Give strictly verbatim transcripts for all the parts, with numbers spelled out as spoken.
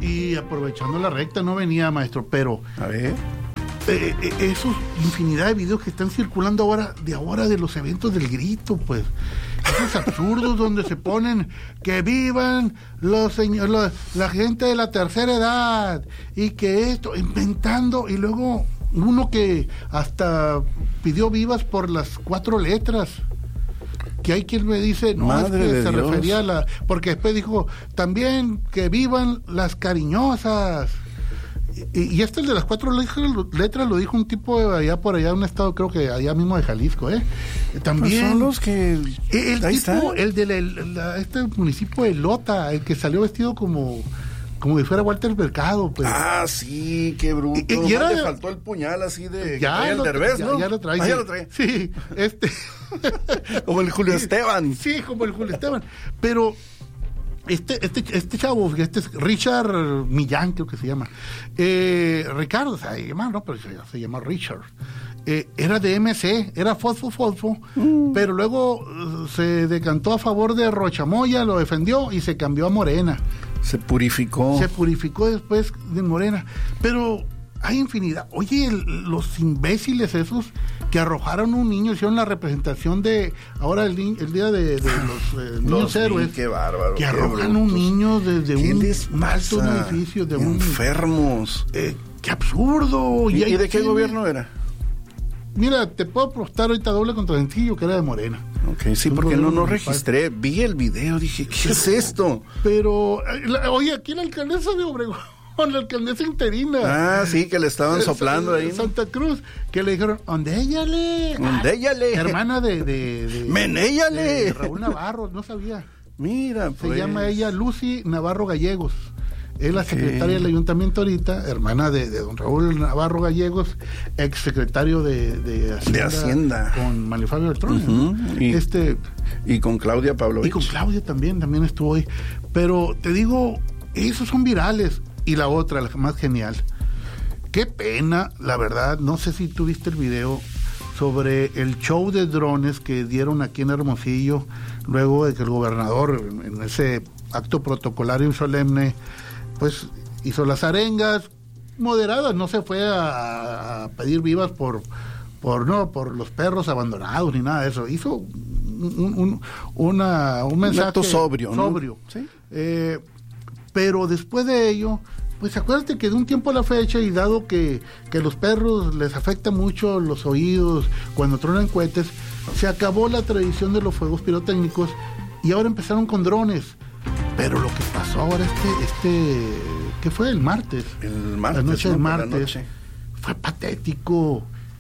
y aprovechando la recta no venía, maestro, pero... A ver... Eh, eh, esos infinidad de videos que están circulando ahora, de ahora de los eventos del grito, pues, esos absurdos donde se ponen que vivan los señores, los, la gente de la tercera edad, y que esto, inventando, y luego uno que hasta pidió vivas por las cuatro letras. Que hay quien me dice, no, Madre es que de se Dios. refería a la... Porque después dijo, también que vivan las cariñosas. Y, y este, el de las cuatro letras, lo dijo un tipo de allá por allá, un estado, creo que allá mismo de Jalisco, ¿eh? También. Pues son los que... El ahí tipo, está. el de la, la, este municipio de Lota, el que salió vestido como... como si fuera Walter Mercado, pues. Ah, sí, qué bruto. Y, y era, le faltó el puñal así de... Ya el lo, Derbez, ya, ¿no? ya lo trae. Ah, sí, ya lo trae. Sí, este... Como el Julio Esteban. Sí, como el Julio Esteban. Pero... Este, este, este chavo, este es Richard Millán, creo que se llama. Eh, Ricardo, o sea, se llama, no, pero se, se llama Richard. Eh, era de M C, era Fosfo Fosfo, mm. pero luego uh, se decantó a favor de Rochamoya, lo defendió y se cambió a Morena. Se purificó. Se purificó después de Morena. Pero hay infinidad. Oye, el, los imbéciles esos que arrojaron un niño, hicieron la representación de ahora el, ni, el día de, de los eh, niños los héroes. Qué bárbaro. Que arrojan brutos. Un niño desde un alto un edificio. De enfermos. Un, eh, ¡Qué absurdo! ¿Y, ¿y de qué gobierno era? Mira, te puedo apostar ahorita doble contra sencillo que era de Morena. Ok, sí, un porque no, no registré. Vi el video, dije, ¿qué es esto? Pero, la, oye, aquí la alcaldesa de Obregón, la alcaldesa interina. Ah, sí, que le estaban soplando ahí. Santa Cruz, que le dijeron, ondéllale. Ondéllale. Hermana de... de, de Menéllale. De Raúl Navarro, no sabía. Mira, Se pues. llama ella Lucy Navarro Gallegos. Es la secretaria del ayuntamiento ahorita, hermana de, de don Raúl Navarro Gallegos, ex secretario de, de, Hacienda, de Hacienda con Mario Fabio Beltrán. Uh-huh. y, este, y con Claudia Pavlovich. Y con Claudia también, también estuvo ahí. Pero te digo, esos son virales. Y la otra, la más genial. Qué pena, la verdad, no sé si tú viste el video sobre el show de drones que dieron aquí en Hermosillo, luego de que el gobernador, en ese acto protocolario y solemne, pues hizo las arengas moderadas, no se fue a, a pedir vivas por, por no por los perros abandonados ni nada de eso, hizo un, un, una, un mensaje un acto sobrio, ¿no? sobrio. ¿Sí? Eh, pero después de ello, pues acuérdate que de un tiempo a la fecha, y dado que, que los perros les afecta mucho los oídos cuando tronan cohetes, se acabó la tradición de los fuegos pirotécnicos y ahora empezaron con drones. Pero lo que pasó ahora este, este, ¿qué fue? El martes. El martes. La noche ¿no? del martes. La noche. Fue patético.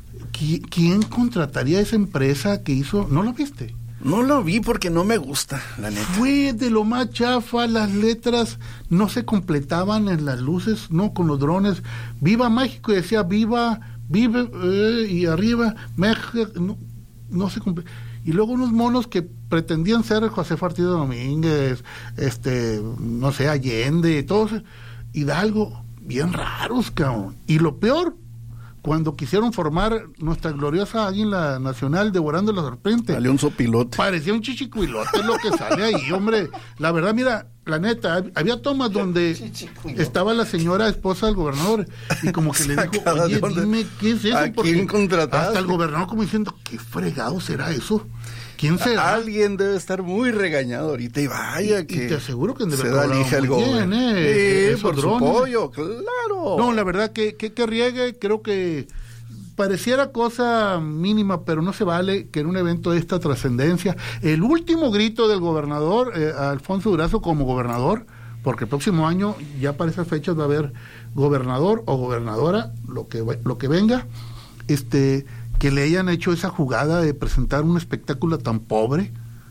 ¿Quién contrataría a esa empresa que hizo? ¿No lo viste? No lo vi porque no me gusta, la neta. Fue de lo más chafa, las letras no se completaban en las luces, no, con los drones. Viva México, y decía viva, vive, eh, y arriba, México, no, no se completa. Y luego unos monos que pretendían ser José Partido Domínguez, este, no sé, Allende, todos, Hidalgo, bien raros, cabrón. Y lo peor, cuando quisieron formar nuestra gloriosa águila nacional devorando la serpiente. Salió un sopilote. Parecía un chichicuilote lo que sale ahí, hombre. La verdad, mira, la neta, había tomas donde estaba la señora esposa del gobernador y como que le dijo, oye, dime, ¿qué es eso? ¿A quién contrataste? Hasta el gobernador como diciendo, ¿qué fregado será eso? ¿Quién será? Alguien debe estar muy regañado ahorita y vaya y, que... Y te aseguro que se da lija el gobierno. Eh, sí, por su pollo, claro. No, la verdad que, que, que riegue, creo que pareciera cosa mínima, pero no se vale que en un evento de esta trascendencia, el último grito del gobernador, eh, Alfonso Durazo como gobernador, porque el próximo año, ya para esas fechas va a haber gobernador o gobernadora, lo que, lo que venga, este... que le hayan hecho esa jugada de presentar un espectáculo tan pobre.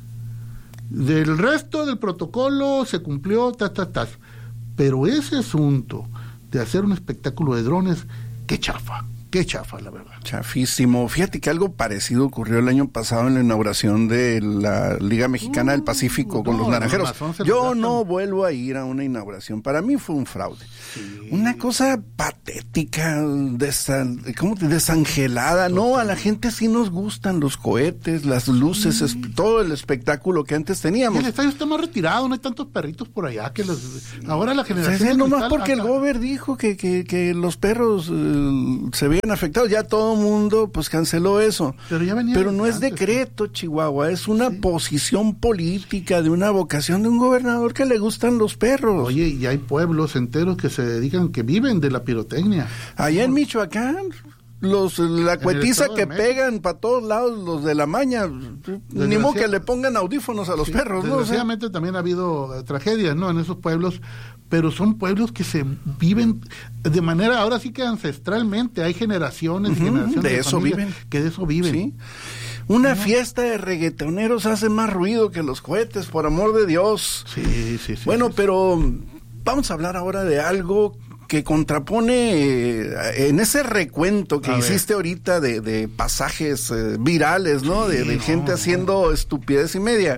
Del resto del protocolo se cumplió, ta, ta, ta. Pero ese asunto de hacer un espectáculo de drones, qué chafa, Qué chafa, la verdad. Chafísimo. Fíjate que algo parecido ocurrió el año pasado en la inauguración de la Liga Mexicana uh, del Pacífico con no, los Naranjeros. Yo no vuelvo a ir a una inauguración. Para mí fue un fraude. Sí. Una cosa patética, desan, ¿cómo te, desangelada. Total. No, a la gente sí nos gustan los cohetes, las luces, sí. es, todo el espectáculo que antes teníamos. Y el estadio está más retirado, no hay tantos perritos por allá que los... Ahora la generación... O sea, nomás porque acá. El gober dijo que, que, que los perros eh, se veían afectados, ya todo el mundo pues canceló eso. Pero, ya venía Pero no antes, es decreto, ¿no? Chihuahua, es una sí. posición política de una vocación de un gobernador que le gustan los perros. Oye, y hay pueblos enteros que se dedican, que viven de la pirotecnia. Allá en Michoacán, los la cuetiza que pegan para todos lados los de la maña, ni modo que le pongan audífonos a los sí, perros, ¿no? Desgraciadamente o sea, también ha habido uh, tragedias, ¿no? En esos pueblos, pero son pueblos que se viven de manera, ahora sí que ancestralmente, hay generaciones y uh-huh, generaciones de, de eso viven, que de eso viven. ¿Sí? Una uh-huh. fiesta de reggaetoneros hace más ruido que los cohetes, por amor de Dios. Sí, sí, sí. Bueno, sí, pero vamos a hablar ahora de algo que contrapone eh, en ese recuento que a hiciste ver. ahorita de, de pasajes eh, virales, ¿no? Sí, de, de no, gente haciendo no. estupidez y media.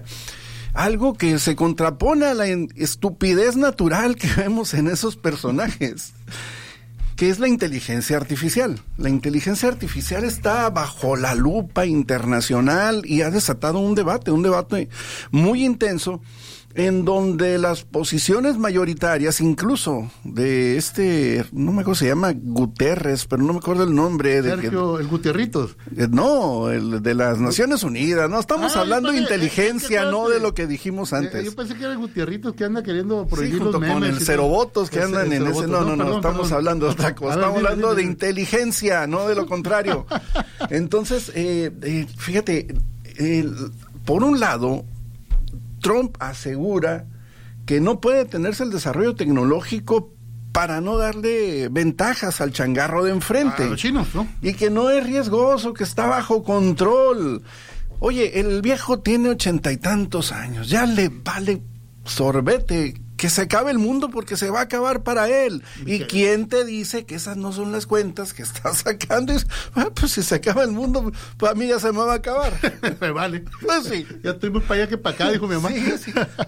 Algo que se contrapone a la estupidez natural que vemos en esos personajes, que es la inteligencia artificial. La inteligencia artificial está bajo la lupa internacional y ha desatado un debate, un debate muy intenso, en donde las posiciones mayoritarias, incluso de este, no me acuerdo, se llama Guterres, pero no me acuerdo el nombre. Sergio, de que, el Gutierritos. Eh, no, el de las Naciones Unidas, no, estamos ah, hablando pensé, de inteligencia, es que no de lo que dijimos antes. Eh, yo pensé que era el Gutierritos que anda queriendo prohibir sí, junto los memes. con el cerobotos que andan en ese, no, no, no, no, estamos perdón. hablando de otra cosa, estamos ver, hablando dime, dime. de inteligencia, no de lo contrario. Entonces, eh, eh, fíjate, eh, por un lado, Trump asegura que no puede detenerse el desarrollo tecnológico para no darle ventajas al changarro de enfrente. A los chinos, ¿no? Y que no es riesgoso, que está bajo control. Oye, el viejo tiene ochenta y tantos años, ya le vale sorbete que se acabe el mundo porque se va a acabar para él. ¿Y ¿Qué? quién te dice que esas no son las cuentas que está sacando? Y, ah, pues si se acaba el mundo, pues a mí ya se me va a acabar. Me vale. Pues sí. Ya estoy más para allá que para acá, dijo mi mamá. Sí, sí.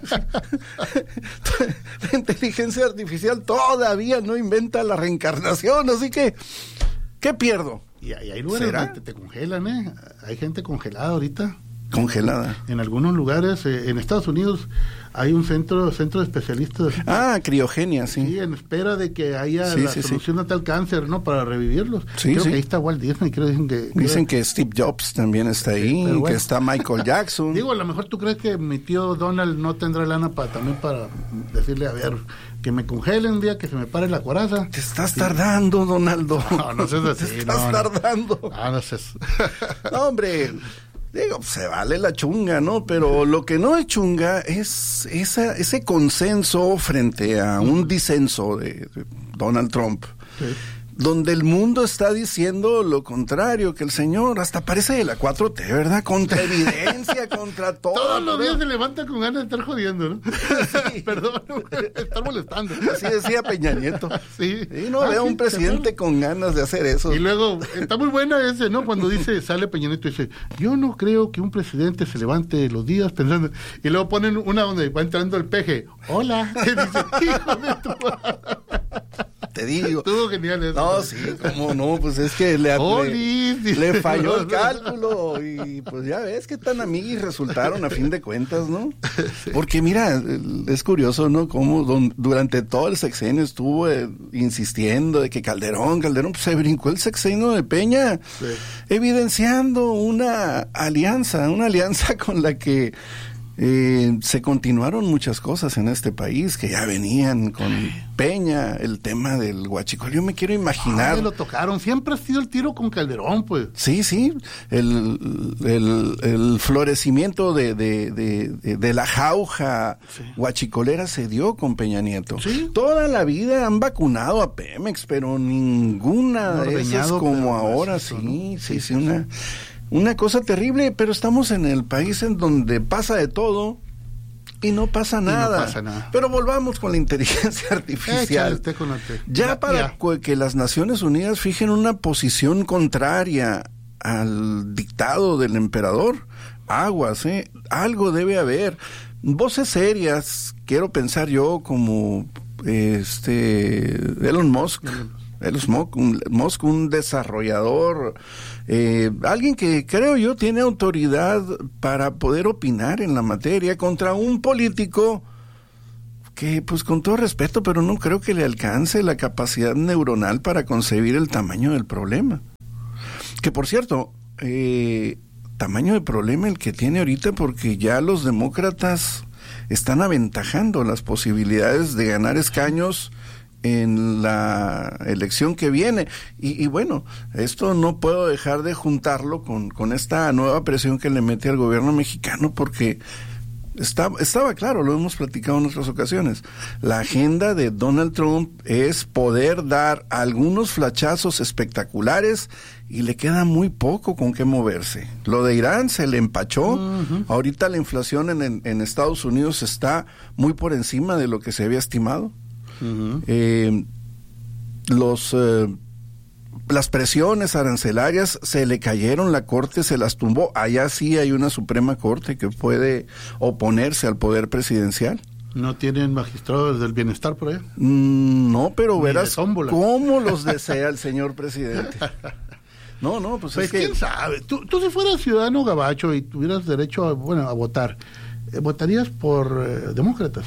La inteligencia artificial todavía no inventa la reencarnación, así que, ¿qué pierdo? Y hay, hay lugares donde te, te congelan, ¿eh? Hay gente congelada ahorita. Congelada. En algunos lugares, eh, en Estados Unidos, hay un centro centro de especialistas. Ah, criogenia, sí. Sí, en espera de que haya sí, la sí, solución sí. a tal cáncer, ¿no? Para revivirlos. Sí, creo sí. que ahí está Walt Disney, creo dicen que... Dicen creo... que Steve Jobs también está ahí, sí, bueno. que está Michael Jackson. Digo, a lo mejor tú crees que mi tío Donald no tendrá lana para también para decirle, a ver, que me congelen un día, que se me pare la coraza. Te estás sí. tardando, Donaldo. No, no seas así. Te estás no, tardando. No, no, no seas... No, hombre... Digo, se vale la chunga, ¿no? Pero lo que no es chunga es esa, ese consenso frente a un disenso de, de Donald Trump, sí. donde el mundo está diciendo lo contrario, que el señor hasta parece de la cuatro T, ¿verdad? Contra evidencia, contra todo. Todos los días se levanta con ganas de estar jodiendo, ¿no? Sí. Perdón, estar molestando. Así decía Peña Nieto. Sí. Y no ah, veo sí, un presidente con ganas de hacer eso. Y luego, está muy buena ese, ¿no? Cuando dice, sale Peña Nieto y dice, yo no creo que un presidente se levante los días pensando, y luego ponen una donde va entrando el peje, hola, y dice, hijo de tu madre. Te digo. Estuvo genial eso. No, sí, cómo no, pues es que le, Oli, le, le falló el cálculo y pues ya ves que tan amiguis resultaron a fin de cuentas, ¿no? Sí. Porque mira, es curioso, ¿no? Cómo don, durante todo el sexenio estuvo eh, insistiendo de que Calderón, Calderón, pues se brincó el sexenio de Peña, sí. evidenciando una alianza, una alianza con la que Eh, se continuaron muchas cosas en este país que ya venían con Peña, el tema del huachicol. Yo me quiero imaginar. Ah, lo tocaron, siempre ha sido el tiro con Calderón, pues. Sí, sí, el, el, el florecimiento de, de, de, de, de la jauja sí. huachicolera se dio con Peña Nieto. ¿Sí? Toda la vida han vacunado a Pemex, pero ninguna de esas como ahora, sí, ¿no? sí, sí, sí, una... Una cosa terrible, pero estamos en el país en donde pasa de todo Y no pasa nada. No pasa nada. Pero volvamos con la inteligencia artificial. Échale, con la te... Ya, ya para ya. que las Naciones Unidas fijen una posición contraria al dictado del emperador, aguas, ¿eh? Algo debe haber. Voces serias, quiero pensar yo, como este Elon Musk. Elon Musk, un, Musk, un desarrollador, eh, alguien que creo yo tiene autoridad para poder opinar en la materia contra un político que, pues con todo respeto, pero no creo que le alcance la capacidad neuronal para concebir el tamaño del problema. Que por cierto, eh, tamaño de problema el que tiene ahorita, porque ya los demócratas están aventajando las posibilidades de ganar escaños en la elección que viene. Y, y bueno, esto no puedo dejar de juntarlo con, con esta nueva presión que le mete al gobierno mexicano, porque está, estaba claro, lo hemos platicado en otras ocasiones, la agenda de Donald Trump es poder dar algunos flachazos espectaculares y le queda muy poco con qué moverse. Lo de Irán se le empachó. Uh-huh. Ahorita la inflación en, en, en Estados Unidos está muy por encima de lo que se había estimado. Uh-huh. Eh, los eh, las presiones arancelarias se le cayeron, la corte se las tumbó. Allá sí hay una Suprema Corte que puede oponerse al poder presidencial. ¿No tienen magistrados del bienestar por allá? Mm, no, pero Ni verás cómo los desea el señor presidente. No, no, pues, pues es que... quién sabe. Tú, tú si fueras ciudadano gabacho y tuvieras derecho a, bueno, a votar, eh, ¿votarías por eh, demócratas?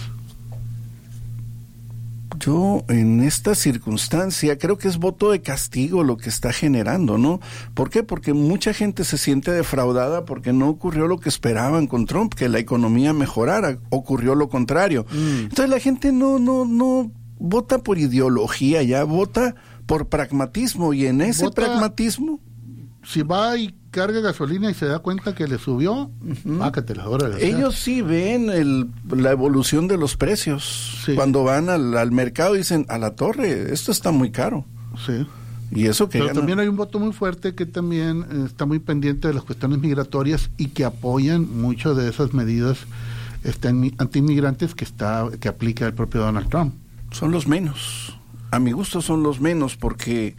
Yo, en esta circunstancia, creo que es voto de castigo lo que está generando, ¿no? ¿Por qué? Porque mucha gente se siente defraudada porque no ocurrió lo que esperaban con Trump, que la economía mejorara. Ocurrió lo contrario. Mm. Entonces la gente no, no, no vota por ideología, ya vota por pragmatismo, y en ese vota, pragmatismo... Si va y carga gasolina y se da cuenta que le subió, uh-huh. Pácatela, ahora. Ellos sí ven el, la evolución de los precios. Sí. Cuando van al, al mercado dicen, a la torre, esto está muy caro. Sí. Y eso que Pero gana... también hay un voto muy fuerte que también eh, está muy pendiente de las cuestiones migratorias y que apoyan mucho de esas medidas este, anti-inmigrantes que, está, que aplica el propio Donald Trump. Son los menos. A mi gusto son los menos, porque...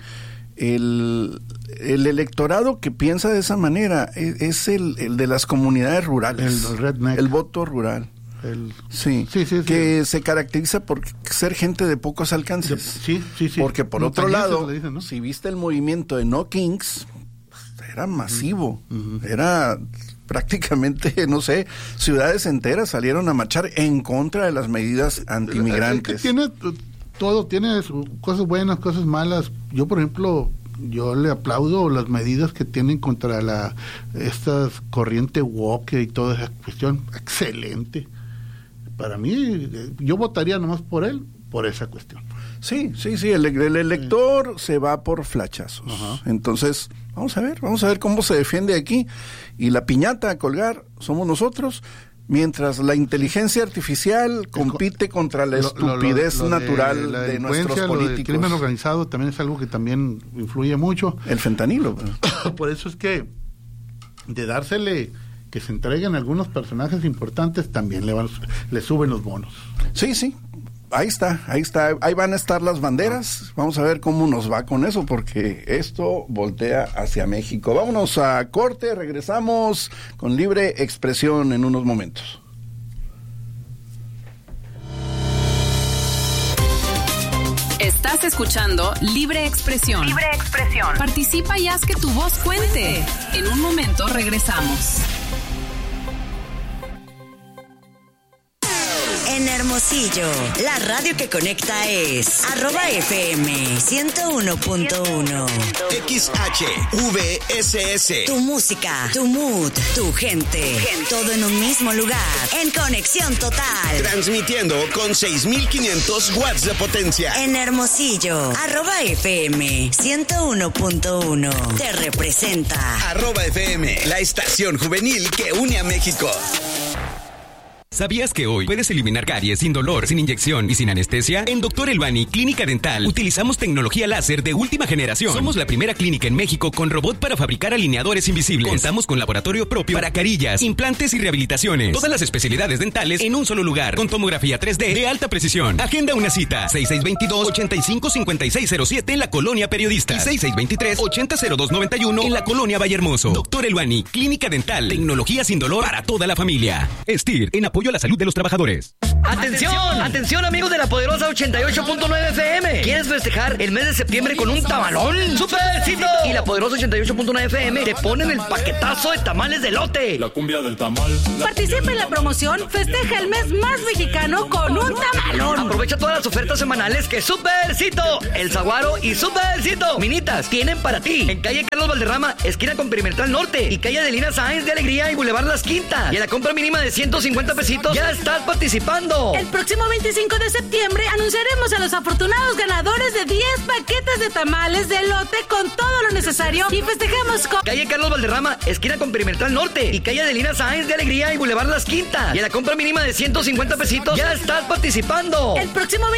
El, el electorado que piensa de esa manera es, es el, el de las comunidades rurales, el, redneck. el voto rural, el, sí, sí, sí, que sí. se caracteriza por ser gente de pocos alcances. Sí, sí, sí. Porque por no, otro lado, dicen, ¿no? si viste el movimiento de No Kings, era masivo, uh-huh. era prácticamente, no sé, ciudades enteras salieron a marchar en contra de las medidas antimigrantes. Es que tiene todo, tiene cosas buenas, cosas malas. Yo, por ejemplo, yo le aplaudo las medidas que tienen contra la esta corriente woke y toda esa cuestión. Excelente. Para mí, yo votaría nomás por él, por esa cuestión. Sí, sí, sí, el, el elector sí. se va por flachazos. Ajá. Entonces, vamos a ver, vamos a ver cómo se defiende aquí. Y la piñata a colgar somos nosotros. Mientras la inteligencia artificial compite contra la estupidez lo, lo, lo natural de, la de nuestros políticos. El crimen organizado también es algo que también influye mucho. El fentanilo. Por eso es que de dársele que se entreguen algunos personajes importantes, también le, van, le suben los bonos. Sí, sí. Ahí está, ahí está, ahí van a estar las banderas. Vamos a ver cómo nos va con eso, porque esto voltea hacia México. Vámonos a corte, regresamos con Libre Expresión en unos momentos. Estás escuchando Libre Expresión. Libre Expresión. Participa y haz que tu voz cuente. En un momento regresamos. En Hermosillo, la radio que conecta es arroba F M ciento uno punto uno. X H V S S. Tu música, tu mood, tu gente, todo en un mismo lugar. En conexión total. Transmitiendo con seis mil quinientos watts de potencia. En Hermosillo, arroba F M ciento uno punto uno. Te representa. Arroba F M, la estación juvenil que une a México. ¿Sabías que hoy puedes eliminar caries sin dolor, sin inyección y sin anestesia? En Doctor Elbani Clínica Dental utilizamos tecnología láser de última generación. Somos la primera clínica en México con robot para fabricar alineadores invisibles. Contamos con laboratorio propio para carillas, implantes y rehabilitaciones. Todas las especialidades dentales en un solo lugar, con tomografía tres D de alta precisión. Agenda una cita. seis seis dos dos, ocho cinco cinco seis cero siete en la Colonia Periodista y seis seis dos tres, ocho cero cero dos nueve uno en la Colonia Vallehermoso. Doctor Elbani Clínica Dental. Tecnología sin dolor para toda la familia. Estir, en apoyo a la salud de los trabajadores. ¡Atención! ¡Atención, amigos de la poderosa ochenta y ocho punto nueve F M! ¿Quieres festejar el mes de septiembre con un tamalón? ¡Supercito! Y la poderosa ochenta y ocho punto nueve F M te ponen el paquetazo de tamales de elote. La cumbia del tamal. Participa en la promoción Festeja el mes más mexicano con un tamalón. Aprovecha todas las ofertas semanales que Supercito, El Zaguaro y Supercito Minitas tienen para ti. En calle Carlos Valderrama, esquina con Perimetral Norte, y calle Adelina Sáenz de Alegría y Boulevard Las Quintas. Y a la compra mínima de ciento cincuenta pesitos ya estás participando. El próximo veinticinco de septiembre anunciaremos a los afortunados ganadores de diez paquetes de tamales de elote con todo lo necesario y festejamos con calle Carlos Valderrama, esquina con Perimetral Norte, y calle Adelina Sáenz de Alegría y Boulevard Las Quintas. Y a la compra mínima de ciento cincuenta pesitos ya estás participando. El próximo